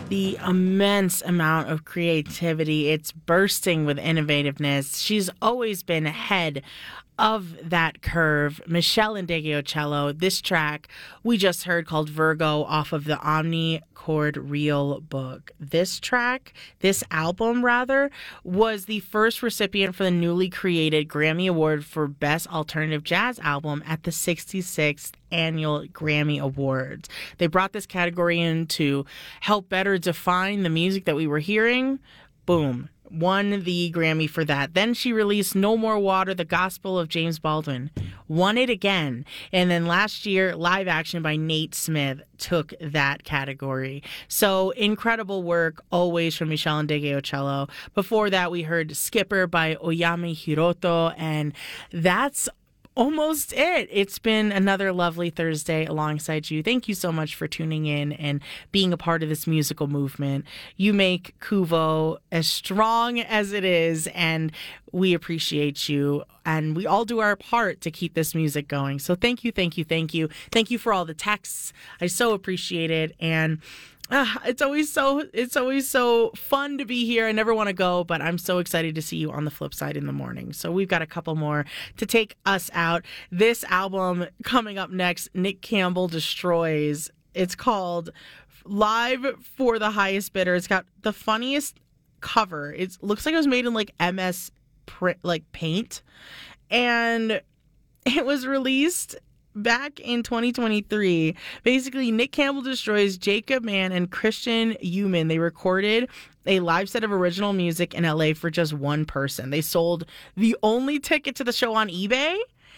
The immense amount of creativity. It's bursting with innovativeness. She's always been ahead of that curve. Meshell Ndegeocello, this track we just heard called Virgo off of the Omnichord Reel book. This album rather, was the first recipient for the newly created Grammy Award for Best Alternative Jazz Album at the 66th Annual Grammy Awards. They brought this category in to help better define the music that we were hearing. Boom. Won the Grammy for that. Then she released No More Water, the Gospel of James Baldwin. Won it again. And then last year, Live Action by Nate Smith took that category. So incredible work always from Meshell Ndegeocello. Before that, we heard Skipper by Oyami Hiroto. And that's almost it. It's been another lovely Thursday alongside you. Thank you so much for tuning in and being a part of this musical movement. You make Kuvo as strong as it is, and we appreciate you. And we all do our part to keep this music going. So thank you, thank you, thank you. Thank you for all the texts. I so appreciate it. And it's always so fun to be here. I never want to go, but I'm so excited to see you on the flip side in the morning. So we've got a couple more to take us out. This album coming up next, Nick Campbell Destroys. It's called Live for the Highest Bidder. It's got the funniest cover. It looks like it was made in like MS paint, and it was released back in 2023. Basically, Nick Campbell Destroys, Jacob Mann, and Christian Human. They recorded a live set of original music in LA for just one person. They sold the only ticket to the show on eBay,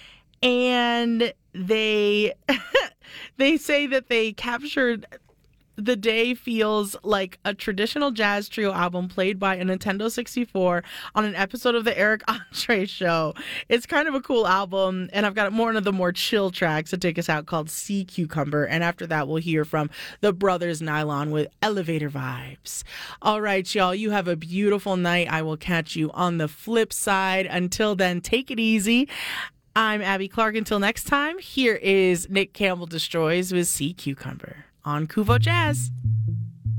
and they they say that they captured the day feels like a traditional jazz trio album played by a Nintendo 64 on an episode of the Eric Andre Show. It's kind of a cool album, and I've got one of the more chill tracks to take us out called Sea Cucumber, and after that we'll hear from the Brothers Nylon with Elevator Vibes. All right, y'all, you have a beautiful night. I will catch you on the flip side. Until then, take it easy. I'm Abby Clark. Until next time, here is Nick Campbell Destroys with Sea Cucumber on Kuvo Jazz.